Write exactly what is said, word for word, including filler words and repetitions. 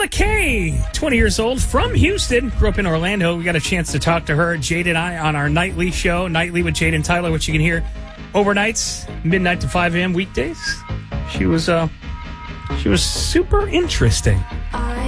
Daniela Kay, twenty years old, from Houston, grew up in Orlando. We got a chance to talk to her, Jade and I, on our nightly show, Nightly with Jade and Tyler, which you can hear overnights, midnight to five a.m. weekdays. She was, uh, she was super interesting. I